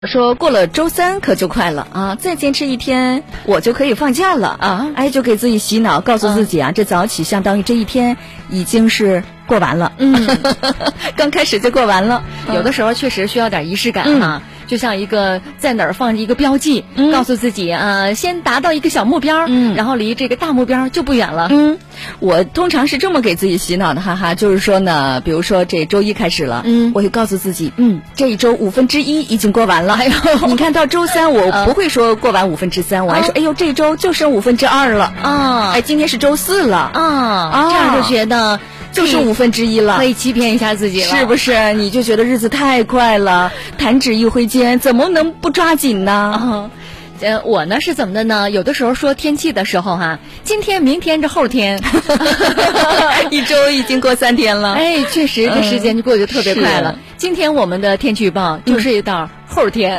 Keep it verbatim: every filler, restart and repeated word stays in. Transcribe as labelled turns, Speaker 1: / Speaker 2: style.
Speaker 1: 说过了周三可就快了啊，再坚持一天我就可以放假了啊！哎，就给自己洗脑，告诉自己啊，这早起相当于这一天已经是过完了，嗯，刚开始就过完了。
Speaker 2: 有的时候确实需要点仪式感哈、嗯，就像一个在哪儿放一个标记，嗯、告诉自己啊，先达到一个小目标，嗯，然后离这个大目标就不远了。
Speaker 1: 嗯，我通常是这么给自己洗脑的，哈哈，就是说呢，比如说这周一开始了，嗯，我就告诉自己，嗯，这一周五分之一已经过完了。哎呦，你看到周三我不会说过完五分之三，我还说，哎呦，这一周就剩五分之二了啊！哎，今天是周四了
Speaker 2: 啊，啊这样就觉得。
Speaker 1: 就是五分之一了，
Speaker 2: 可以欺骗一下自己了，
Speaker 1: 是不是？你就觉得日子太快了，弹指一挥间，怎么能不抓紧呢？
Speaker 2: 啊呃，我呢是怎么的呢？有的时候说天气的时候哈、啊，今天、明天、这后天，
Speaker 1: 一周已经过三天了。
Speaker 2: 哎，确实这时间就过得就特别快了。嗯、今天我们的天气预报就是一道后天。